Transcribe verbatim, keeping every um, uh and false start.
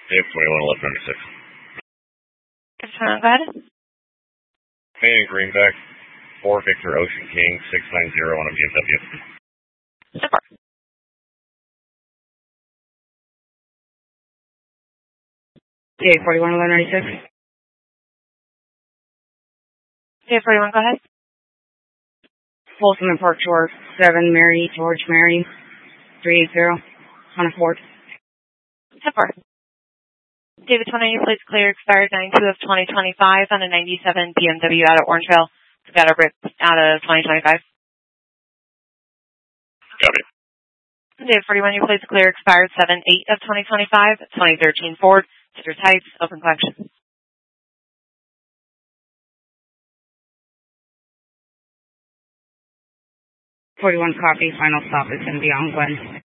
Dave twenty-one eleven ninety-six. Go ahead. Hey, Greenback. four Victor Ocean King six nine zero on a B M W. Super. Dave forty-one eleven ninety-six. Dave forty-one, go ahead. Folsom and Park Shore, seven Mary, George Mary, three eight zero on a Ford. Super. David twenty, please clear expired nine two of twenty twenty-five on a ninety-seven B M W out of Orangeville. Got a rip out of twenty twenty-five. Copy. David forty-one, you please clear expired seven eight of twenty twenty-five, twenty thirteen Ford, Citrus Heights, open collection. forty-one copy, final stop is going to be on Glen.